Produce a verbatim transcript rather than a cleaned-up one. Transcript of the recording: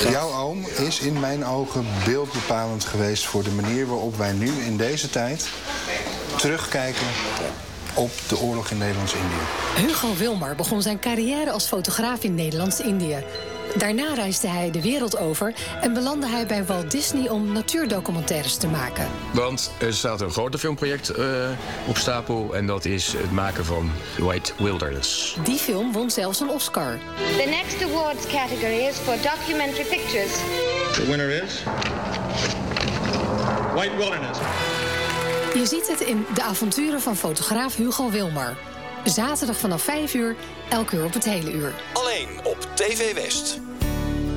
Jouw oom is in mijn ogen beeldbepalend geweest voor de manier waarop wij nu in deze tijd terugkijken op de oorlog in Nederlands-Indië. Hugo Wilmar begon zijn carrière als fotograaf in Nederlands-Indië. Daarna reisde hij de wereld over en belandde hij bij Walt Disney om natuurdocumentaires te maken. Want er staat een groter filmproject uh, op stapel en dat is het maken van White Wilderness. Die film won zelfs een Oscar. The next awards category is for documentary pictures. The winner is White Wilderness. Je ziet het in De avonturen van fotograaf Hugo Wilmar. Zaterdag vanaf vijf uur, elk uur op het hele uur. Alleen op T V West.